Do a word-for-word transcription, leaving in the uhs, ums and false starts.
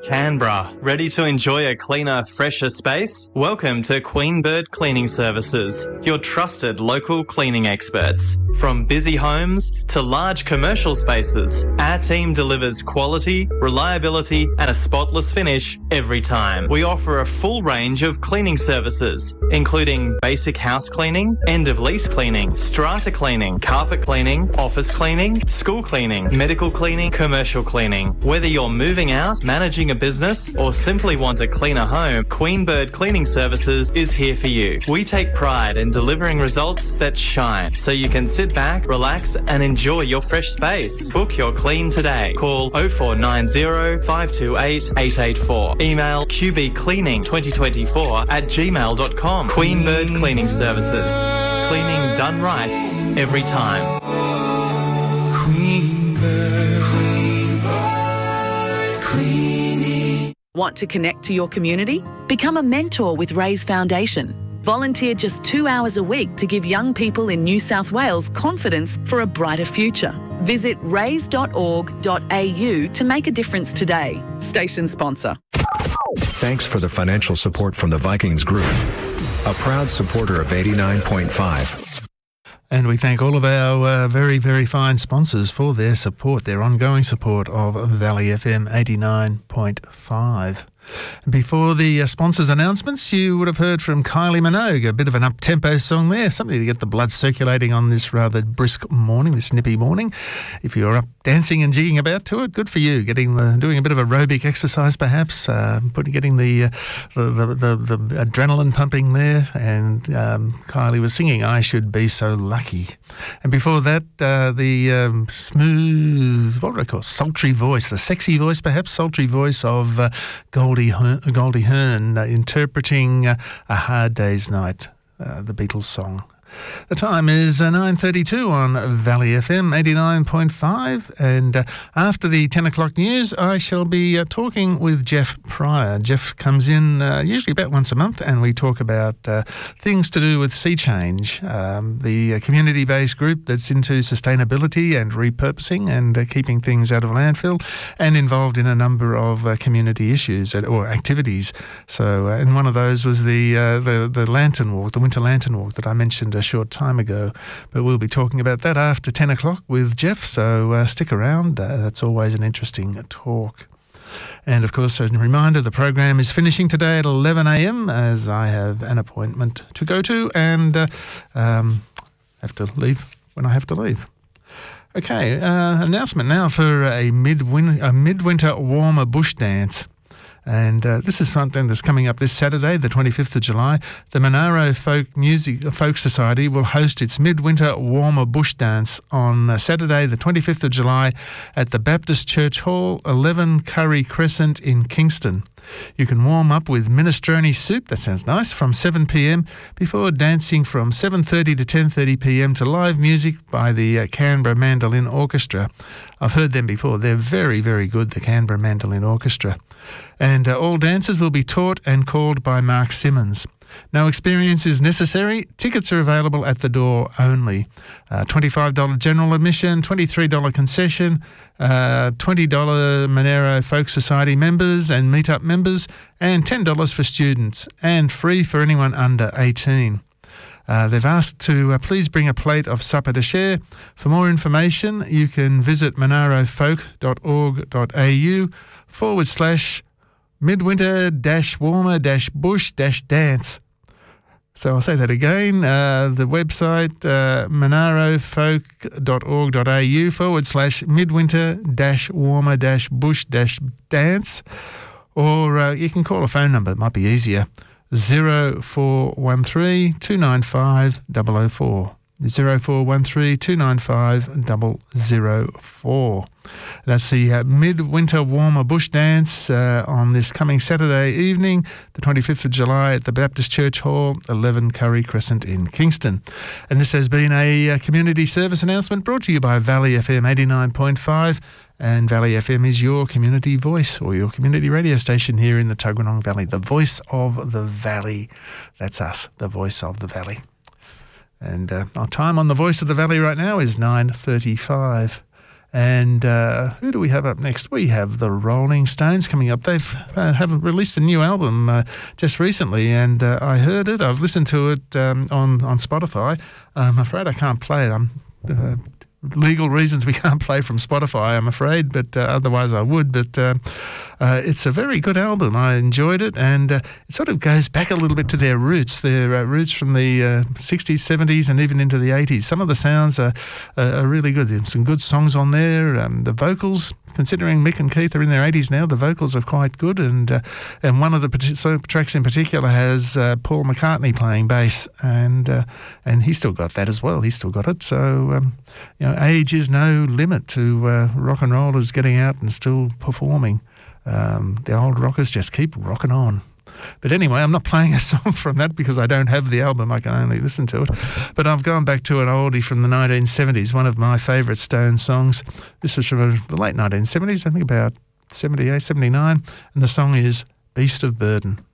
Canberra. Ready to enjoy a cleaner, fresher space? Welcome to Queen Bird Cleaning Services, your trusted local cleaning experts. From busy homes to large commercial spaces, our team delivers quality, reliability and a spotless finish every time. We offer a full range of cleaning services, including basic house cleaning, end-of-lease cleaning, strata cleaning, carpet cleaning, office cleaning, school cleaning, medical cleaning, commercial cleaning. Whether you're moving out, managing a business, or simply want a cleaner home, Queen Bird Cleaning Services is here for you. We take pride in delivering results that shine, so you can sit back, relax, and enjoy your fresh space. Book your clean today. Call oh four nine oh, five two eight, eight eight four. Email q b cleaning twenty twenty-four at gmail dot com. Queen Bird Cleaning Services. Cleaning done right every time. Queen Bird, Queen Bird Cleaning. Want to connect to your community? Become a mentor with Raise Foundation. Volunteer just two hours a week to give young people in New South Wales confidence for a brighter future. Visit raise dot org dot a u to make a difference today. Station sponsor. Thanks for the financial support from the Vikings Group, a proud supporter of eighty-nine point five. And we thank all of our uh, very, very fine sponsors for their support, their ongoing support of Valley F M eighty-nine point five. Before the uh, sponsors' announcements, you would have heard from Kylie Minogue, a bit of an up-tempo song there, something to get the blood circulating on this rather brisk morning, this nippy morning. If you're up dancing and jigging about to it, good for you. Getting the, doing a bit of aerobic exercise, perhaps, uh, putting getting the, uh, the, the, the the adrenaline pumping there. And um, Kylie was singing "I Should Be So Lucky." And before that, uh, the um, smooth, what would I call, sultry voice, the sexy voice, perhaps, sultry voice of uh, Goldie Hearn, Goldie Hearn uh, interpreting uh, A Hard Day's Night, uh, the Beatles song. The time is uh, nine thirty-two on Valley F M eighty-nine point five, and uh, after the ten o'clock news I shall be uh, talking with Jeff Pryor. Jeff comes in uh, usually about once a month, and we talk about uh, things to do with Sea Change, um, the uh, community-based group that's into sustainability and repurposing and uh, keeping things out of landfill, and involved in a number of uh, community issues or activities. So, uh, and one of those was the, uh, the the Lantern Walk, the Winter Lantern Walk that I mentioned a short time ago, but we'll be talking about that after ten o'clock with Jeff, so uh, stick around. Uh, that's always an interesting talk. And of course, a reminder, the program is finishing today at eleven a m as I have an appointment to go to and uh, um, have to leave when I have to leave. Okay, uh, announcement now for a, midwin- a midwinter warmer bush dance. And uh, this is something that's coming up this Saturday, the twenty-fifth of July. The Monaro Folk Music Folk Society will host its Midwinter Warmer Bush Dance on uh, Saturday, the twenty-fifth of July at the Baptist Church Hall, eleven Curry Crescent in Kingston. You can warm up with minestrone soup, that sounds nice, from seven p m before dancing from seven thirty to ten thirty p m to live music by the uh, Canberra Mandolin Orchestra. I've heard them before. They're very, very good, the Canberra Mandolin Orchestra. And uh, all dances will be taught and called by Mark Simmons. No experience is necessary. Tickets are available at the door only. Uh, twenty-five dollars general admission, twenty-three dollars concession, uh, twenty dollars Monaro Folk Society members and meetup members, and ten dollars for students, and free for anyone under eighteen. Uh, they've asked to uh, please bring a plate of supper to share. For more information, you can visit monarofolk dot org dot a u forward slash midwinter dash warmer dash bush dash dance. So I'll say that again. Uh, the website, uh, monarofolk dot org dot a u forward slash midwinter dash warmer dash bush dash dance. Or uh, you can call a phone number. It might be easier. zero four one three, two nine five, zero zero four. zero four one three, two nine five, zero zero four. That's the uh, Midwinter Warmer Bush Dance uh, on this coming Saturday evening, the twenty-fifth of July at the Baptist Church Hall, eleven Curry Crescent in Kingston. And this has been a uh, community service announcement brought to you by Valley F M eighty-nine point five. And Valley F M is your community voice, or your community radio station here in the Tuggeranong Valley. The voice of the valley. That's us, the voice of the valley. And uh, our time on the Voice of the Valley right now is nine thirty-five. And uh, who do we have up next? We have the Rolling Stones coming up. They've uh, have released a new album uh, just recently, and uh, I heard it. I've listened to it um, on, on Spotify. I'm afraid I can't play it. I'm... Uh, legal reasons we can't play from Spotify, I'm afraid, but uh, otherwise I would. But uh, uh, it's a very good album. I enjoyed it, and uh, it sort of goes back a little bit to their roots, their uh, roots from the uh, sixties, seventies, and even into the eighties. Some of the sounds are, uh, are really good. There's some good songs on there. Um, the vocals, considering Mick and Keith are in their eighties now, the vocals are quite good, and uh, and one of the partic- tracks in particular has uh, Paul McCartney playing bass, and uh, and he's still got that as well. He's still got it. So um, you know, age is no limit to uh, rock and rollers getting out and still performing. Um, the old rockers just keep rocking on. But anyway, I'm not playing a song from that because I don't have the album. I can only listen to it. But I've gone back to an oldie from the nineteen seventies, one of my favourite Stones songs. This was from the late nineteen seventies, I think about seventy-eight, seventy-nine, and the song is Beast of Burden.